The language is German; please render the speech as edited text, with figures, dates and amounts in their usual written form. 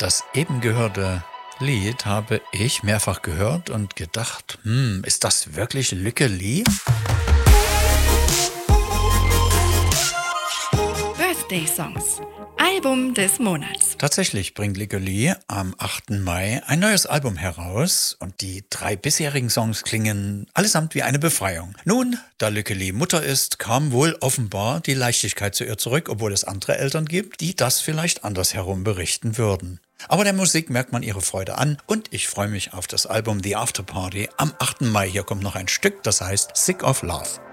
Das eben gehörte Lied habe ich mehrfach gehört und gedacht, ist das wirklich Lücke Lee? Birthday Songs. Album des Monats. Tatsächlich bringt Lücke Lee am 8. Mai ein neues Album heraus und die 3 bisherigen Songs klingen allesamt wie eine Befreiung. Nun, da Lücke Lee Mutter ist, kam wohl offenbar die Leichtigkeit zu ihr zurück, obwohl es andere Eltern gibt, die das vielleicht andersherum berichten würden. Aber der Musik merkt man ihre Freude an und ich freue mich auf das Album The After Party am 8. Mai. Hier kommt noch ein Stück, das heißt Sick of Love.